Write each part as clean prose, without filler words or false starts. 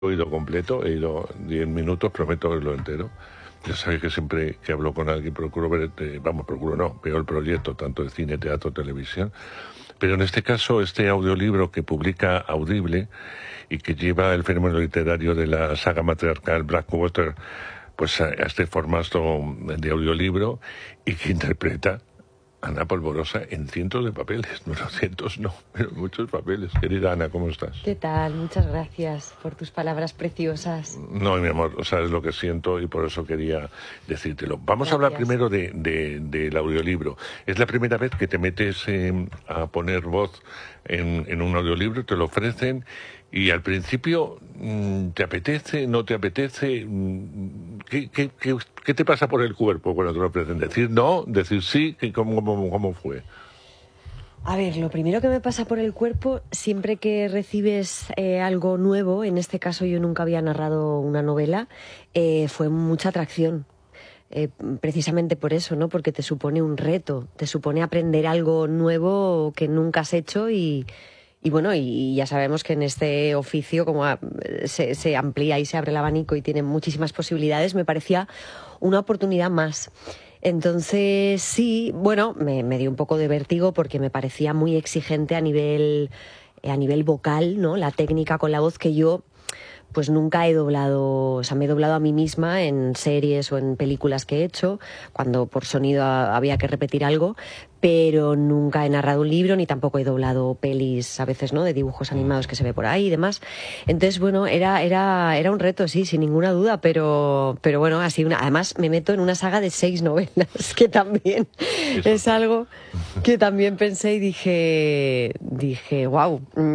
oído completo, he ido 10 minutos, prometo verlo entero. Ya sabéis que siempre que hablo con alguien procuro ver, procuro no, veo el proyecto, tanto de cine, teatro, televisión. Pero en este caso, este audiolibro que publica Audible y que lleva el fenómeno literario de la saga matriarcal Blackwater, pues a este formato de audiolibro y que interpreta Ana Polvorosa en cientos de papeles, no cientos no, pero muchos papeles. Querida Ana, ¿cómo estás? ¿Qué tal? Muchas gracias por tus palabras preciosas. No, mi amor, sabes lo que siento y por eso quería decírtelo. Vamos a hablar primero del audiolibro. Es la primera vez que te metes a poner voz en un audiolibro, te lo ofrecen y al principio te apetece, no te apetece. ¿Qué te pasa por el cuerpo cuando te lo ofrecen? ¿Decir no? ¿Decir sí? ¿Cómo fue? A ver, lo primero que me pasa por el cuerpo, siempre que recibes algo nuevo, en este caso yo nunca había narrado una novela, fue mucha atracción. Precisamente por eso, ¿no? Porque te supone un reto, te supone aprender algo nuevo que nunca has hecho y bueno, y ya sabemos que en este oficio, como se amplía y se abre el abanico y tiene muchísimas posibilidades, me parecía una oportunidad más. Entonces, sí, bueno, me dio un poco de vértigo porque me parecía muy exigente a nivel vocal, ¿no? La técnica con la voz que yo pues nunca he doblado, o sea, me he doblado a mí misma en series o en películas que he hecho, cuando por sonido había que repetir algo, pero nunca he narrado un libro ni tampoco he doblado pelis a veces, ¿no? De dibujos animados que se ve por ahí y demás. Entonces, bueno, era un reto, sí, sin ninguna duda, pero bueno, así además me meto en una saga de 6 novelas, que también es algo que también pensé y dije, wow,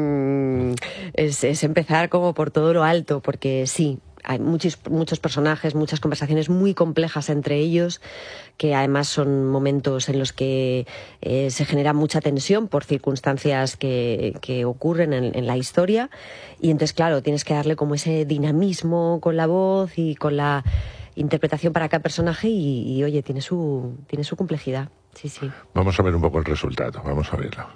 es empezar como por todo lo alto, porque sí, hay muchos personajes, muchas conversaciones muy complejas entre ellos, que además son momentos en los que se genera mucha tensión por circunstancias que ocurren en la historia. Y entonces, claro, tienes que darle como ese dinamismo con la voz y con la interpretación para cada personaje y oye, tiene su complejidad. Sí, sí. Vamos a ver un poco el resultado, vamos a verlo.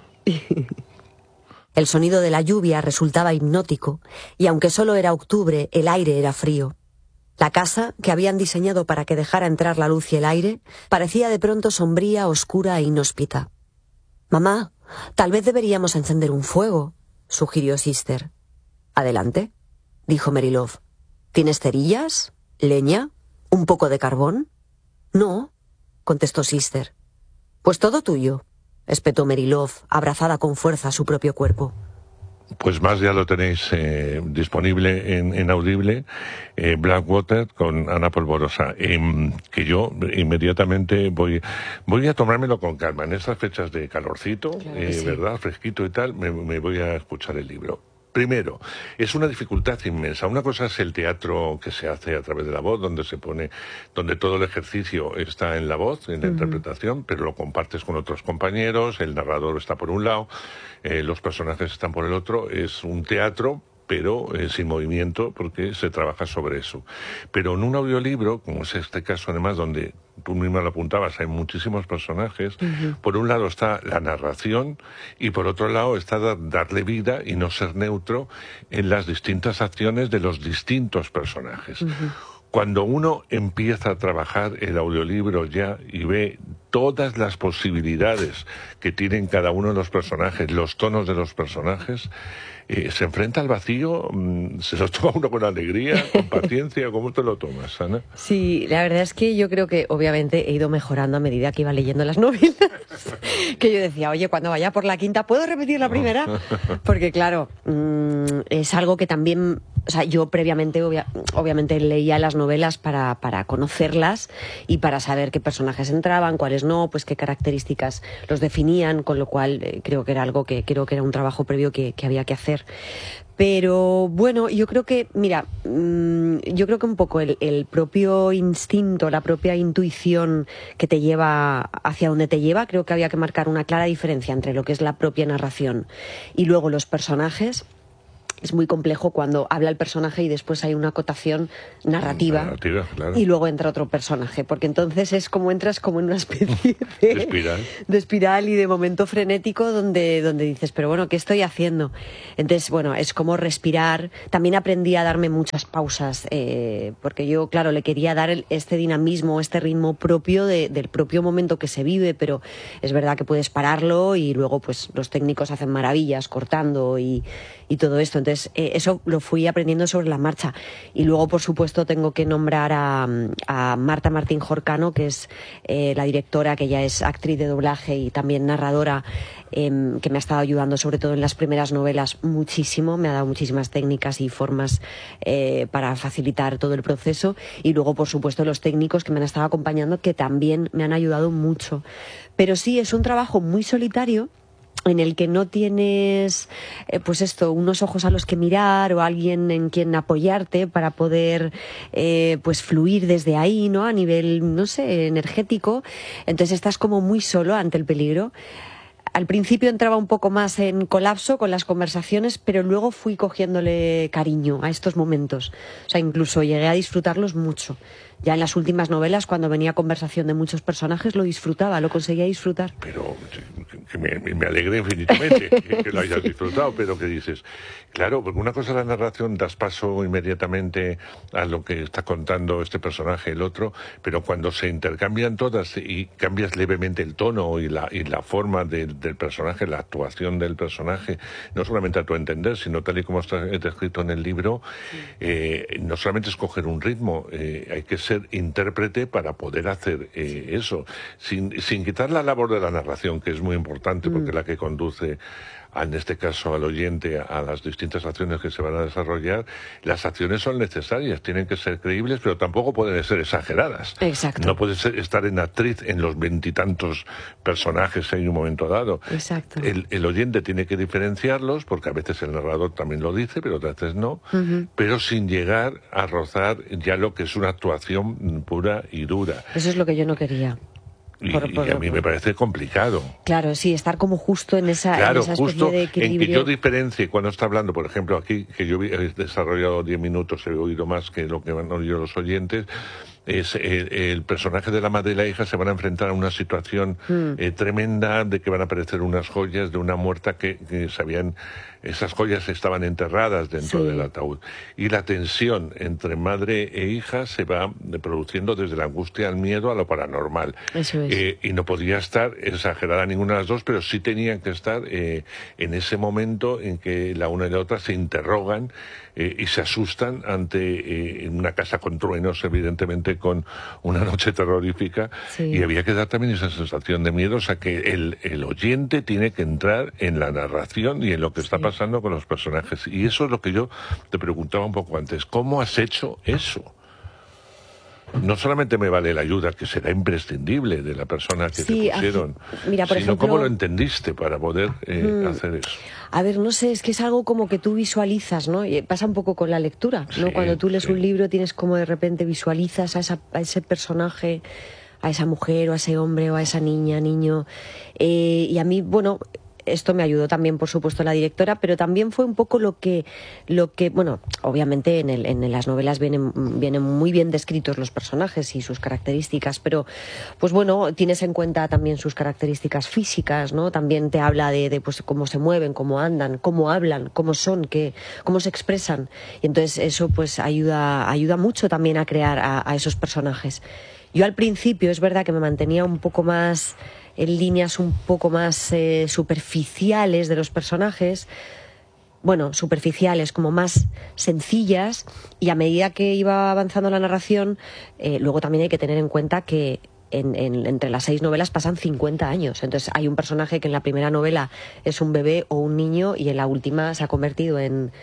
El sonido de la lluvia resultaba hipnótico, y aunque solo era octubre, el aire era frío. La casa, que habían diseñado para que dejara entrar la luz y el aire, parecía de pronto sombría, oscura e inhóspita. «Mamá, tal vez deberíamos encender un fuego», sugirió Sister. «Adelante», dijo Mary Love. «¿Tienes cerillas? ¿Leña? ¿Un poco de carbón?» «No», contestó Sister. «Pues todo tuyo», espetó Mary Love, abrazada con fuerza a su propio cuerpo. Pues más ya lo tenéis disponible en Audible, Blackwater con Ana Polvorosa, que yo inmediatamente voy a tomármelo con calma. En estas fechas de calorcito, claro sí, ¿verdad? Fresquito y tal, me voy a escuchar el libro. Primero, es una dificultad inmensa. Una cosa es el teatro que se hace a través de la voz, donde todo el ejercicio está en la voz, en la interpretación, pero lo compartes con otros compañeros, el narrador está por un lado, los personajes están por el otro. Es un teatro, pero sin movimiento, porque se trabaja sobre eso. Pero en un audiolibro, como es este caso además, donde tú misma lo apuntabas, hay muchísimos personajes, por un lado está la narración y por otro lado está darle vida y no ser neutro en las distintas acciones de los distintos personajes. Cuando uno empieza a trabajar el audiolibro ya y ve todas las posibilidades que tienen cada uno de los personajes, los tonos de los personajes, se enfrenta al vacío, se lo toma uno con alegría, con paciencia. ¿Cómo te lo tomas, Ana? Sí, la verdad es que yo creo que obviamente he ido mejorando a medida que iba leyendo las novelas. Que yo decía, oye, cuando vaya por la quinta, ¿puedo repetir la primera? Porque claro, es algo que también, o sea, yo previamente obviamente leía las novelas para conocerlas y para saber qué personajes entraban, cuáles no, pues qué características los definían, con lo cual creo que era algo que era un trabajo previo que había que hacer. Pero bueno, yo creo que, mira, yo creo que un poco el propio instinto, la propia intuición que te lleva hacia donde te lleva, creo que había que marcar una clara diferencia entre lo que es la propia narración y luego los personajes. es muy complejo cuando habla el personaje y después hay una acotación narrativa, claro. Y luego entra otro personaje, porque entonces es como entras como en una especie de espiral y de momento frenético donde dices, pero bueno, ¿qué estoy haciendo? Entonces, bueno, es como respirar. También aprendí a darme muchas pausas, porque yo, claro, le quería dar este dinamismo, este ritmo propio del propio momento que se vive, pero es verdad que puedes pararlo y luego pues los técnicos hacen maravillas cortando y todo esto. Entonces, eso lo fui aprendiendo sobre la marcha. Y luego, por supuesto, tengo que nombrar a Marta Martín Jorcano, que es la directora, que ya es actriz de doblaje y también narradora, que me ha estado ayudando, sobre todo en las primeras novelas, muchísimo. Me ha dado muchísimas técnicas y formas para facilitar todo el proceso. Y luego, por supuesto, los técnicos que me han estado acompañando, que también me han ayudado mucho. Pero sí, es un trabajo muy solitario, en el que no tienes, pues esto, unos ojos a los que mirar o alguien en quien apoyarte para poder, pues fluir desde ahí, ¿no? A nivel, no sé, energético. Entonces estás como muy solo ante el peligro. Al principio entraba un poco más en colapso con las conversaciones, pero luego fui cogiéndole cariño a estos momentos. O sea, incluso llegué a disfrutarlos mucho. Ya en las últimas novelas, cuando venía conversación de muchos personajes, lo disfrutaba, lo conseguía disfrutar. Pero que me alegré infinitamente que lo hayas disfrutado, pero que dices, claro, porque una cosa es la narración, das paso inmediatamente a lo que está contando este personaje, el otro, pero cuando se intercambian todas y cambias levemente el tono y la forma del personaje, la actuación del personaje, no solamente a tu entender, sino tal y como está escrito en el libro, no solamente escoger un ritmo, hay que ser intérprete para poder hacer eso, sin quitar la labor de la narración, que es muy importante, porque es la que conduce, en este caso al oyente, a las distintas acciones que se van a desarrollar. Las acciones son necesarias, tienen que ser creíbles, pero tampoco pueden ser exageradas. Exacto. No puedes estar en actriz en los 20 y tantos personajes en un momento dado. Exacto. El oyente tiene que diferenciarlos, porque a veces el narrador también lo dice, pero otras veces no, pero sin llegar a rozar ya lo que es una actuación pura y dura. Eso es lo que yo no quería. Y a mí me parece complicado. Claro, sí, estar como justo en esa especie justo de equilibrio. En que yo diferencie cuando está hablando, por ejemplo, aquí, que yo he desarrollado 10 minutos, he oído más que lo que han oído los oyentes, es el personaje de la madre y la hija se van a enfrentar a una situación tremenda, de que van a aparecer unas joyas de una muerta que sabían, esas joyas estaban enterradas dentro del ataúd. Y la tensión entre madre e hija se va produciendo desde la angustia al miedo a lo paranormal. Eso es. Y no podía estar exagerada ninguna de las dos, pero sí tenían que estar en ese momento en que la una y la otra se interrogan y se asustan ante una casa con truenos, evidentemente con una noche terrorífica, y había que dar también esa sensación de miedo, o sea que el oyente tiene que entrar en la narración y en lo que está pasando con los personajes, y eso es lo que yo te preguntaba un poco antes, ¿cómo has hecho eso? No solamente me vale la ayuda, que será imprescindible, de la persona que te pusieron, mira, por sino ejemplo, cómo lo entendiste para poder hacer eso. A ver, no sé, es que es algo como que tú visualizas, ¿no? Y pasa un poco con la lectura, ¿no? Sí, cuando tú lees un libro tienes como de repente visualizas a ese personaje, a esa mujer o a ese hombre o a esa niña, niño. Y a mí, bueno, esto me ayudó también, por supuesto, la directora, pero también fue un poco lo que bueno, obviamente en las novelas vienen muy bien descritos los personajes y sus características, pero pues bueno, tienes en cuenta también sus características físicas, ¿no? También te habla de pues cómo se mueven, cómo andan, cómo hablan, cómo son, cómo se expresan. Y entonces eso pues ayuda mucho también a crear a esos personajes. Yo al principio es verdad que me mantenía un poco más en líneas un poco más superficiales de los personajes, bueno, superficiales, como más sencillas, y a medida que iba avanzando la narración, luego también hay que tener en cuenta que entre las 6 novelas pasan 50 años. Entonces hay un personaje que en la primera novela es un bebé o un niño y en la última se ha convertido en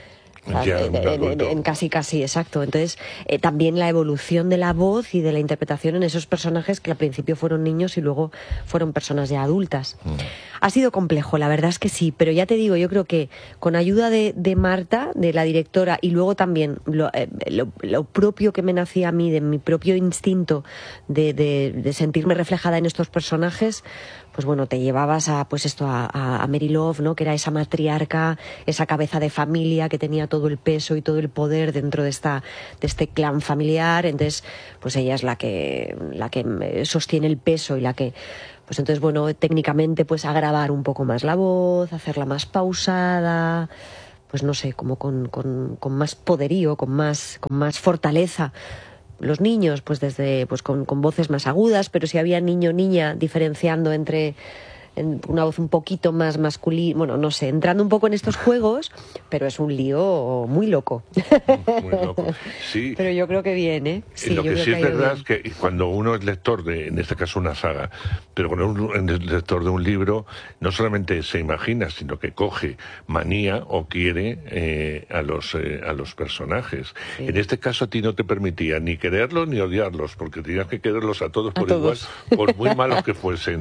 casi, exacto. Entonces, también la evolución de la voz y de la interpretación en esos personajes que al principio fueron niños y luego fueron personas ya adultas. Ha sido complejo, la verdad es que sí, pero ya te digo, yo creo que con ayuda de Marta, de la directora, y luego también lo propio que me nacía a mí, de mi propio instinto de sentirme reflejada en estos personajes, pues bueno, te llevabas a pues esto a Mary Love, ¿no? Que era esa matriarca, esa cabeza de familia que tenía todo el peso y todo el poder dentro de este clan familiar. Entonces, pues ella es la que sostiene el peso y la que, pues entonces, bueno, técnicamente pues agravar un poco más la voz, hacerla más pausada, pues no sé, como con más poderío, con más fortaleza. Los niños, pues desde con voces más agudas, pero si había niño o niña, diferenciando entre una voz un poquito más masculina, bueno, no sé, entrando un poco en estos juegos, pero es un lío muy loco. Muy loco, sí. Pero yo creo que bien, ¿eh? Sí, lo que sí es verdad es que cuando uno es lector de, en este caso, una saga, pero cuando uno es lector de un libro, no solamente se imagina, sino que coge manía o quiere a los personajes. Sí. En este caso a ti no te permitía ni quererlos ni odiarlos, porque tenías que quererlos a todos por igual, por muy malos que fuesen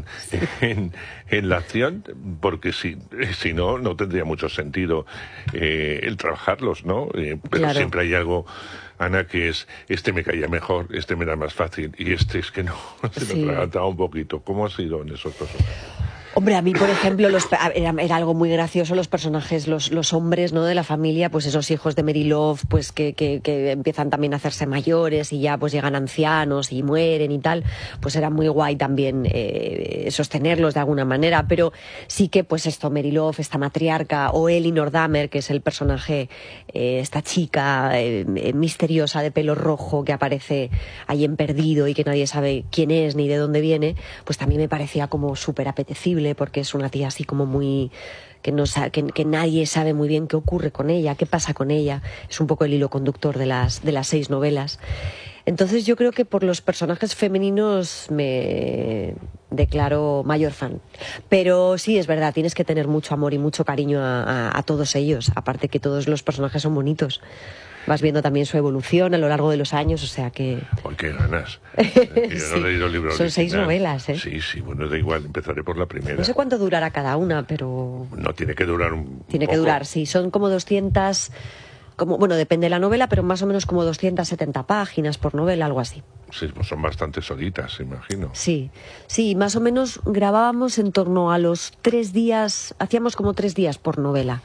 en la acción, porque si no, no tendría mucho sentido el trabajarlos, ¿no? Pero claro, siempre hay algo, Ana, que es, este me caía mejor, este me era más fácil, y este es que no, se me atragantaba un poquito. ¿Cómo ha sido en esos personajes? Hombre, a mí, por ejemplo, era algo muy gracioso los personajes, los hombres, ¿no?, de la familia, pues esos hijos de Mary Love, pues que empiezan también a hacerse mayores y ya pues llegan ancianos y mueren y tal, pues era muy guay también sostenerlos de alguna manera, pero sí que pues esto, Mary Love, esta matriarca, o Elinor Dahmer, que es el personaje, esta chica misteriosa de pelo rojo que aparece ahí en Perdido y que nadie sabe quién es ni de dónde viene, pues también me parecía como súper apetecible, porque es una tía así como muy que nadie sabe muy bien qué ocurre con ella, qué pasa con ella. Es un poco el hilo conductor de las 6 novelas. Entonces yo creo que por los personajes femeninos me declaro mayor fan. Pero sí, es verdad, tienes que tener mucho amor y mucho cariño a todos ellos, aparte que todos los personajes son bonitos. Vas viendo también su evolución a lo largo de los años, o sea que... ¡Ay, qué ganas! Yo no he leído el libro Son 6 novelas, ¿eh? Sí, bueno, da igual, empezaré por la primera. No sé cuánto durará cada una, pero... No, tiene que durar Tiene que durar, sí, son como 200... bueno, depende de la novela, pero más o menos como 270 páginas por novela, algo así. Sí, pues son bastante solitas, imagino. Sí, más o menos grabábamos en torno a los 3 días, hacíamos como 3 días por novela.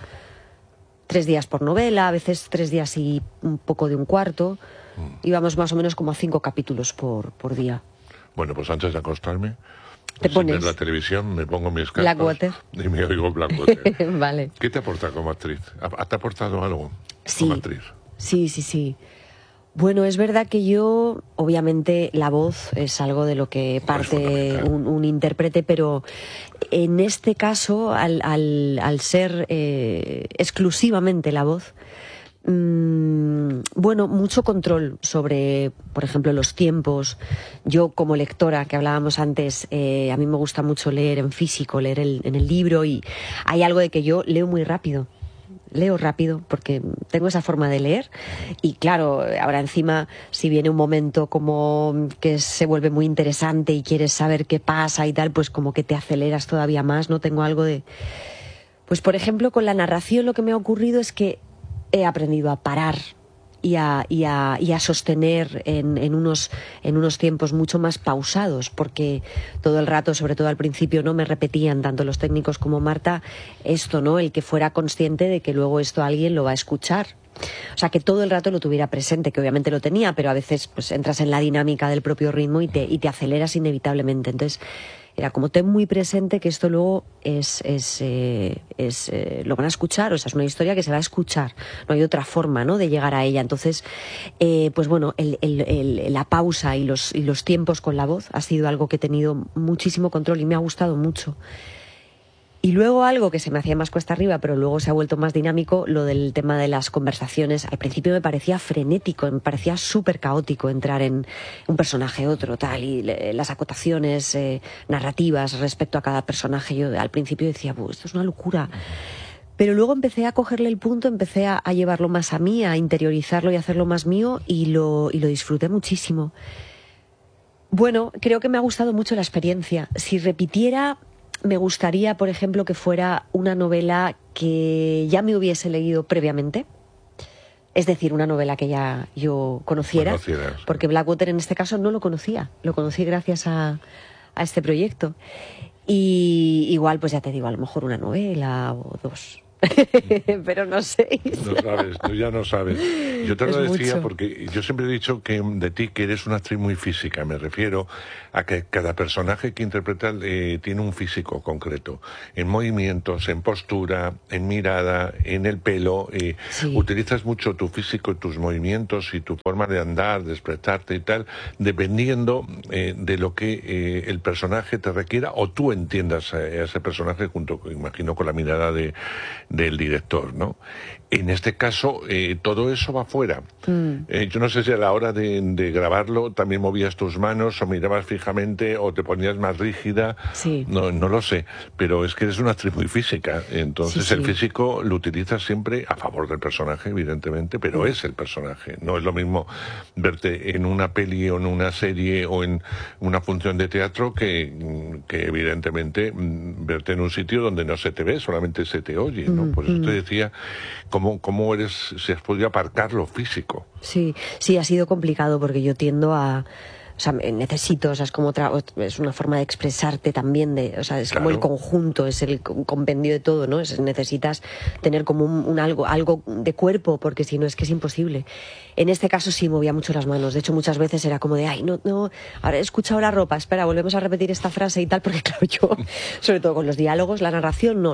3 días por novela, a veces 3 días y un poco de un cuarto. Íbamos más o menos como a 5 capítulos por día. Bueno, pues antes de acostarme, ¿te pones? Ver la televisión, me pongo mis cascos Blackwater y me oigo Blackwater. Vale. ¿Qué te aporta como actriz? ¿Te ha aportado algo como actriz? Sí. Bueno, es verdad que yo, obviamente, la voz es algo de lo que parte un intérprete, pero en este caso, al ser exclusivamente la voz, bueno, mucho control sobre, por ejemplo, los tiempos. Yo, como lectora, que hablábamos antes, a mí me gusta mucho leer en físico, leer en el libro, y hay algo de que yo leo muy rápido. Leo rápido porque tengo esa forma de leer y claro, ahora encima si viene un momento como que se vuelve muy interesante y quieres saber qué pasa y tal, pues como que te aceleras todavía más, ¿no? Tengo algo de... Pues por ejemplo con la narración lo que me ha ocurrido es que he aprendido a parar y a sostener en unos tiempos mucho más pausados, porque todo el rato, sobre todo al principio, no me repetían tanto los técnicos como Marta esto, ¿no? El que fuera consciente de que luego esto alguien lo va a escuchar. O sea, que todo el rato lo tuviera presente, que obviamente lo tenía, pero a veces pues entras en la dinámica del propio ritmo y te aceleras inevitablemente. Entonces era como ten muy presente que esto luego lo van a escuchar, o sea, es una historia que se va a escuchar, no hay otra forma, ¿no?, de llegar a ella. Entonces, pues bueno, la pausa y los tiempos con la voz ha sido algo que he tenido muchísimo control y me ha gustado mucho. Y luego algo que se me hacía más cuesta arriba, pero luego se ha vuelto más dinámico, lo del tema de las conversaciones. Al principio me parecía frenético, me parecía súper caótico entrar en un personaje, otro, tal, y las acotaciones narrativas respecto a cada personaje. Yo al principio decía, esto es una locura. Pero luego empecé a cogerle el punto, empecé a llevarlo más a mí, a interiorizarlo y a hacerlo más mío, y lo disfruté muchísimo. Bueno, creo que me ha gustado mucho la experiencia. Si repitiera... Me gustaría, por ejemplo, que fuera una novela que ya me hubiese leído previamente. Es decir, una novela que ya yo conociera. Porque Blackwater en este caso no lo conocía. Lo conocí gracias a este proyecto. Y igual, pues ya te digo, a lo mejor una novela o 2. Pero no sé. No sabes, tú ya no sabes. Yo te lo decía mucho. porque yo siempre he dicho que de ti que eres una actriz muy física. Me refiero a que cada personaje que interpretas tiene un físico concreto. En movimientos, en postura, en mirada, en el pelo. Sí. Utilizas mucho tu físico y tus movimientos y tu forma de andar, de expresarte y tal, dependiendo de lo que el personaje te requiera o tú entiendas a ese personaje junto, imagino, con la mirada del director, ¿no? En este caso, todo eso va fuera. Yo no sé si a la hora de grabarlo también movías tus manos o mirabas fijamente o te ponías más rígida. Sí. No lo sé, pero es que eres una actriz muy física. Entonces Sí. el físico lo utilizas siempre a favor del personaje, evidentemente, pero es el personaje. No es lo mismo verte en una peli o en una serie o en una función de teatro que evidentemente verte en un sitio donde no se te ve, solamente se te oye, ¿no? Por eso te decía cómo eres, si has podido aparcar lo físico. Sí, ha sido complicado porque yo tiendo a... O sea, necesito, o sea, es como es una forma de expresarte también, o sea, es Claro. como el conjunto, es el compendio de todo, ¿no? Necesitas tener como algo de cuerpo, porque si no es que es imposible. En este caso sí movía mucho las manos, de hecho muchas veces era como de, ay, no, ahora he escuchado la ropa, espera, volvemos a repetir esta frase y tal, porque claro, yo, sobre todo con los diálogos, la narración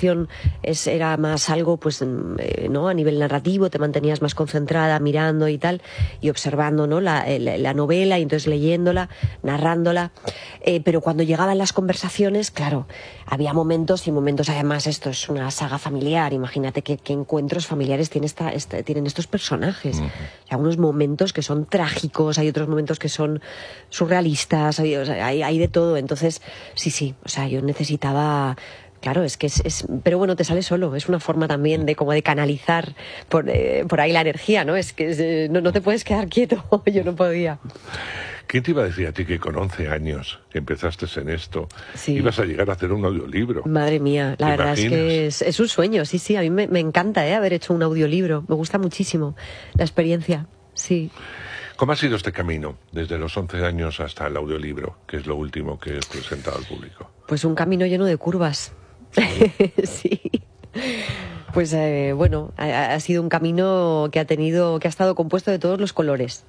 era más algo, pues, ¿no? A nivel narrativo, te mantenías más concentrada, mirando y tal, y observando, ¿no? La novela, y entonces leyéndola, narrándola, pero cuando llegaban las conversaciones, claro, había momentos y momentos, además esto es una saga familiar, imagínate qué encuentros familiares tienen estos personajes. Hay unos momentos que son trágicos, hay otros momentos que son surrealistas, hay de todo, entonces sí, o sea, yo necesitaba... Claro, es que pero bueno, te sale solo, es una forma también de como de canalizar por ahí la energía, ¿no? Es que no te puedes quedar quieto, yo no podía. ¿Quién te iba a decir a ti que con 11 años que empezaste en esto Sí. ibas a llegar a hacer un audiolibro? Madre mía, la verdad es que es un sueño, sí, a mí me encanta haber hecho un audiolibro, me gusta muchísimo la experiencia, sí. ¿Cómo ha sido este camino desde los 11 años hasta el audiolibro, que es lo último que has presentado al público? Pues un camino lleno de curvas. Sí. Pues bueno, ha sido un camino que ha estado compuesto de todos los colores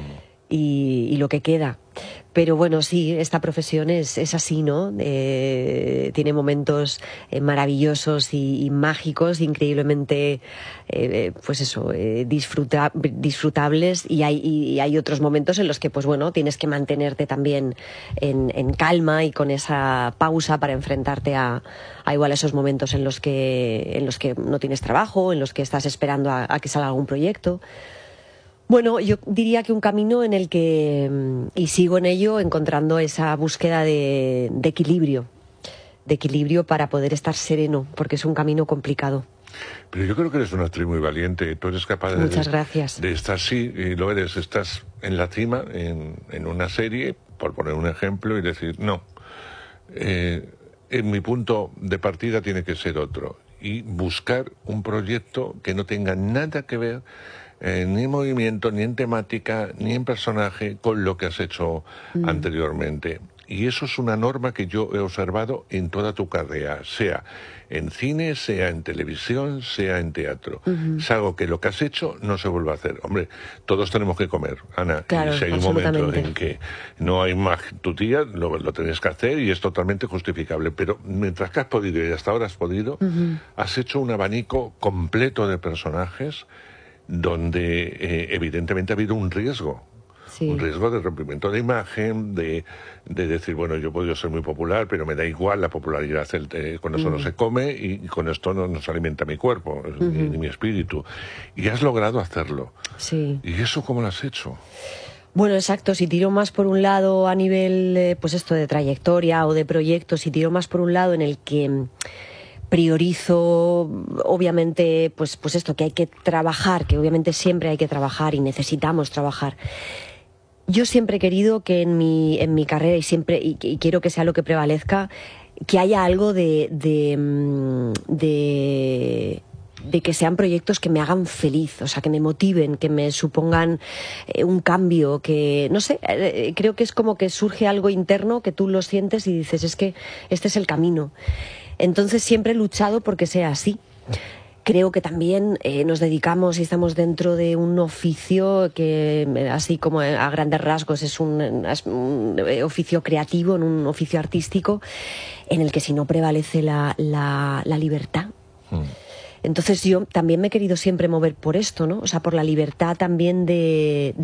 y lo que queda. Pero bueno, sí, esta profesión es así, ¿no? Tiene momentos maravillosos y mágicos, increíblemente, pues eso, disfrutables, y hay otros momentos en los que, pues bueno, tienes que mantenerte también en calma y con esa pausa para enfrentarte a igual esos momentos en los que no tienes trabajo, en los que estás esperando a que salga algún proyecto. Bueno, yo diría que un camino en el que, y sigo en ello, encontrando esa búsqueda de equilibrio para poder estar sereno, porque es un camino complicado. Pero yo creo que eres una actriz muy valiente, tú eres capaz Muchas gracias. de estar, sí, y lo eres, estás en la cima, en una serie, por poner un ejemplo, y decir, no, en mi punto de partida tiene que ser otro, y buscar un proyecto que no tenga nada que ver ni en movimiento, ni en temática, ni en personaje con lo que has hecho anteriormente. Y eso es una norma que yo he observado en toda tu carrera, sea en cine, sea en televisión, sea en teatro. Es algo que lo que has hecho no se vuelve a hacer. Hombre, todos tenemos que comer, Ana. Claro, y si hay un momento en que no hay más tu tía, lo tienes que hacer y es totalmente justificable. Pero mientras que has podido y hasta ahora has podido, has hecho un abanico completo de personajes donde evidentemente ha habido un riesgo. Sí. Un riesgo de rompimiento de imagen, de decir, bueno, yo he podido ser muy popular, pero me da igual la popularidad, con eso no se come y con esto no se alimenta mi cuerpo, ni mi espíritu. Y has logrado hacerlo. Sí. ¿Y eso cómo lo has hecho? Bueno, exacto, si tiro más por un lado a nivel, pues esto de trayectoria o de proyectos, si tiro más por un lado en el que priorizo, obviamente, pues esto, que hay que trabajar, que obviamente siempre hay que trabajar y necesitamos trabajar. Yo siempre he querido que en mi carrera, y quiero que sea lo que prevalezca, que haya algo de que sean proyectos que me hagan feliz, o sea, que me motiven, que me supongan un cambio, que, no sé, creo que es como que surge algo interno que tú lo sientes y dices, es que este es el camino. Entonces siempre he luchado porque sea así. Creo que también nos dedicamos y estamos dentro de un oficio que, así como a grandes rasgos, es un oficio creativo, un oficio artístico, en el que si no prevalece la libertad. Entonces yo también me he querido siempre mover por esto, ¿no? O sea, por la libertad también de